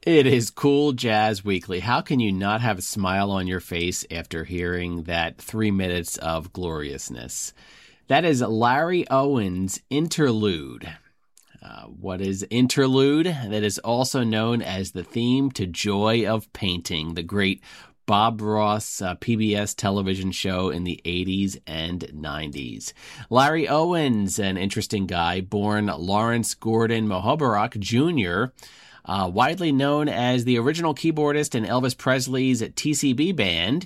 It is Cool Jazz Weekly. How can you not have a smile on your face after hearing that 3 minutes of gloriousness? That is Larry Owen's Interlude. What is Interlude? That is also known as the theme to Joy of Painting, the great Bob Ross PBS television show in the 80s and 90s. Larry Owens, an interesting guy, born Lawrence Gordon Mubarak Jr., widely known as the original keyboardist in Elvis Presley's TCB band.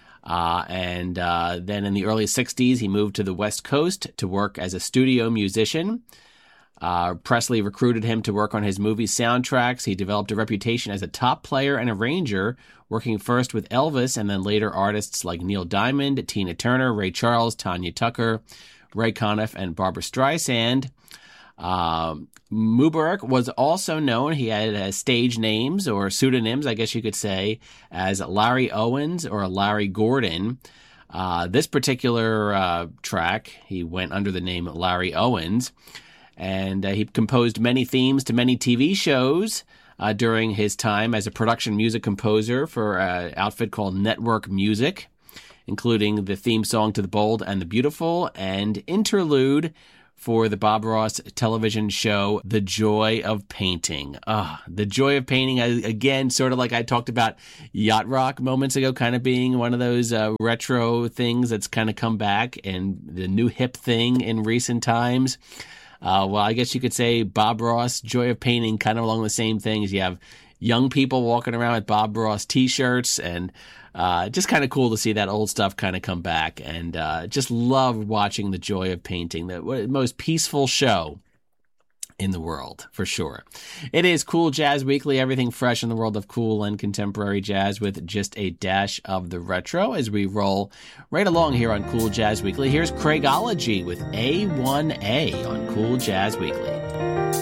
And then in the early 60s, he moved to the West Coast to work as a studio musician. Presley recruited him to work on his movie soundtracks. He developed a reputation as a top player and arranger, working first with Elvis and then later artists like Neil Diamond, Tina Turner, Ray Charles, Tanya Tucker, Ray Conniff, and Barbra Streisand. Mubarak was also known, he had stage names or pseudonyms, I guess you could say, as Larry Owens or Larry Gordon. This particular track, he went under the name Larry Owens, and he composed many themes to many TV shows during his time as a production music composer for an outfit called Network Music, including the theme song to The Bold and the Beautiful and Interlude for the Bob Ross television show, The Joy of Painting. The Joy of Painting, again, sort of like I talked about Yacht Rock moments ago, kind of being one of those retro things that's kind of come back and the new hip thing in recent times. Well, I guess you could say Bob Ross, Joy of Painting, kind of along the same things. You have young people walking around with Bob Ross t-shirts, and just kind of cool to see that old stuff kind of come back. And just love watching The Joy of Painting, the most peaceful show in the world, for sure. It is Cool Jazz Weekly, everything fresh in the world of cool and contemporary jazz with just a dash of the retro as we roll right along here on Cool Jazz Weekly. Here's Craigology with A1A on Cool Jazz Weekly.